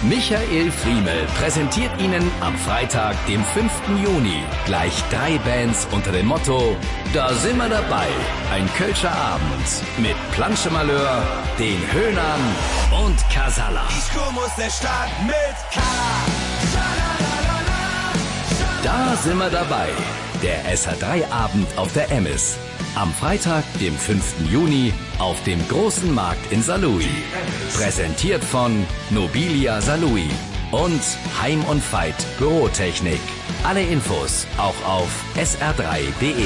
Michael Friemel präsentiert Ihnen am Freitag, dem 5. Juni, gleich 3 Bands unter dem Motto Da sind wir dabei. Ein Kölscher Abend mit Planschemalheur, den Höhnern und Casalla. Ich muss der Stadt mit K. Da sind wir dabei. Der SH3-Abend auf der Emmis. Am Freitag, dem 5. Juni, auf dem großen Markt in Saarlouis. Präsentiert von Nobilia Saarlouis und Heim und Veit Bürotechnik. Alle Infos auch auf sr3.de.